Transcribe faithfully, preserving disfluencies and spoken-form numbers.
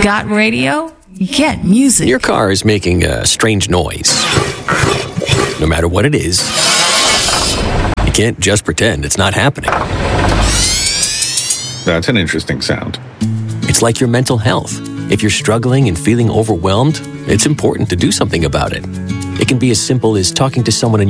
Got radio? Get music. Your car is making a strange noise. No matter what it is, you can't just pretend it's not happening. That's an interesting sound. It's like your mental health. If you're struggling and feeling overwhelmed, it's important to do something about it. It can be as simple as talking to someone in